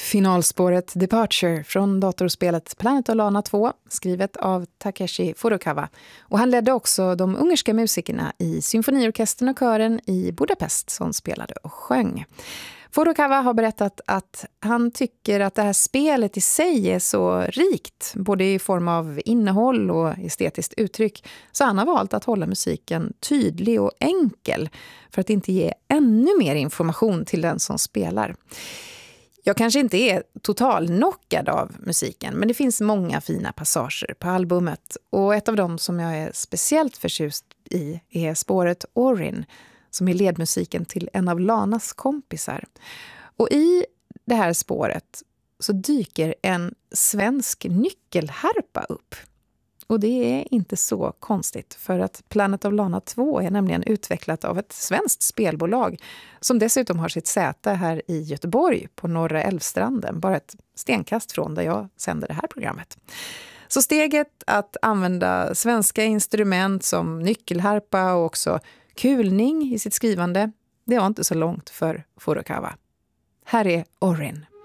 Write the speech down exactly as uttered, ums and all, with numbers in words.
Finalspåret Departure från datorspelet Planet of Lana två, skrivet av Takeshi Furukawa. Och han ledde också de ungerska musikerna i symfoniorkestern och kören i Budapest som spelade och sjöng. Furukawa har berättat att han tycker att det här spelet i sig är så rikt, både i form av innehåll och estetiskt uttryck, så han har valt att hålla musiken tydlig och enkel för att inte ge ännu mer information till den som spelar. Jag kanske inte är totalnockad av musiken, men det finns många fina passager på albumet. Och ett av dem som jag är speciellt förtjust i är spåret Orin, som är ledmusiken till en av Lanas kompisar. Och i det här spåret så dyker en svensk nyckelharpa upp. Och det är inte så konstigt, för att Planet of Lana två är nämligen utvecklat av ett svenskt spelbolag som dessutom har sitt säte här i Göteborg på Norra Älvstranden, bara ett stenkast från där jag sänder det här programmet. Så steget att använda svenska instrument som nyckelharpa och också kulning i sitt skrivande, det var inte så långt för Furukawa. Här är Orin.